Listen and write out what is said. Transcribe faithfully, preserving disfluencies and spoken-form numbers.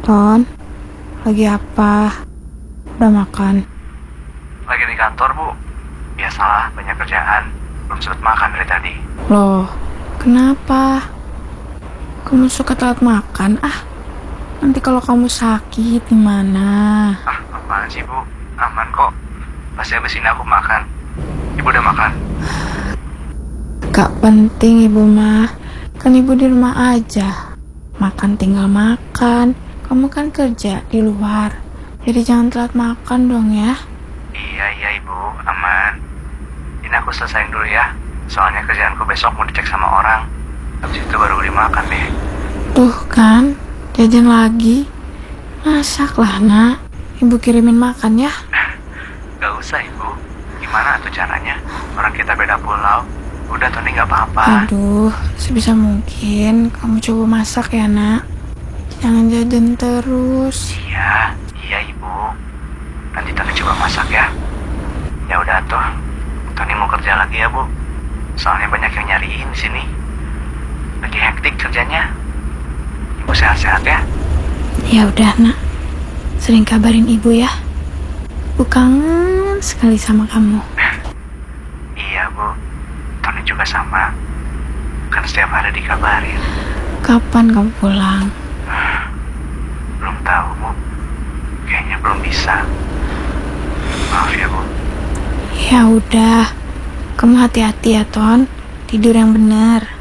Ton, lagi apa? Udah makan? Lagi di kantor, Bu. Biasalah, banyak kerjaan. Belum sempat makan dari tadi. Loh, kenapa? Kamu suka telat makan? Ah, nanti kalau kamu sakit gimana? Ah, apaan sih, Bu? Aman kok. Pasti habis ini aku makan. Ibu udah makan? Gak penting ibu mah. Kan ibu di rumah aja. Makan tinggal makan. Kamu kan kerja di luar. Jadi jangan telat makan dong ya. Iya, iya, Ibu. Aman. Ini aku selesain dulu ya. Soalnya kerjaanku besok mau dicek sama orang. Habis itu baru beli makan deh. Tuh kan, jajan lagi. Masaklah nak. Ibu kirimin makan ya. Gak usah, Ibu. Gimana tuh caranya? Orang kita beda pulau. Udah, Tony gak apa-apa. Aduh, sebisa mungkin kamu coba masak ya nak. Jangan jajan terus. Iya, iya, Ibu. Nanti Tony coba masak ya. Ya udah tuh. Tony mau kerja lagi ya, Bu. Soalnya banyak yang nyariin di sini. Lagi hektik kerjanya. Ibu sehat-sehat ya. Ya udah nak. Sering kabarin ibu ya. Ibu kangen sekali sama kamu. Iya, Bu. Tony juga sama. Kan setiap hari dikabarin. Kapan kamu pulang? Belum tahu, Bu. Kayaknya belum bisa. Maaf ya, Bu. Ya udah. Kamu hati-hati ya Ton. Tidur yang benar.